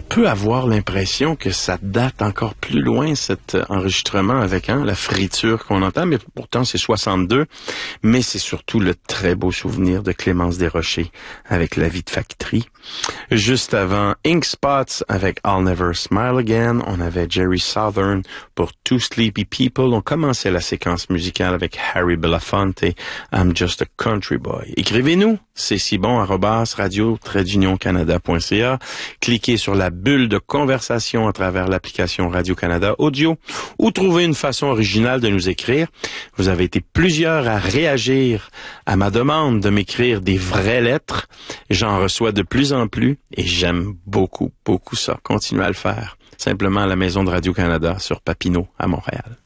peut avoir l'impression que ça date encore plus loin, cet enregistrement avec la friture qu'on entend, mais pourtant c'est 62. Mais c'est surtout le très beau souvenir de Clémence Desrochers avec La vie de factory. Juste avant Ink Spots avec I'll Never Smile Again, on avait Jerry Southern pour Two Sleepy People. On commençait la séquence musicale avec Harry Belafonte et I'm Just a Country Boy. Écrivez-nous, c'est si bon @radio-canada.ca. Cliquez sur la bulle de conversation à travers l'application Radio-Canada Audio ou trouvez une façon originale de nous écrire. Vous avez été plusieurs à réagir à ma demande de m'écrire des vraies lettres. J'en reçois de plus en plus et j'aime beaucoup, beaucoup ça. Continuez à le faire. Simplement à la maison de Radio-Canada sur Papineau à Montréal.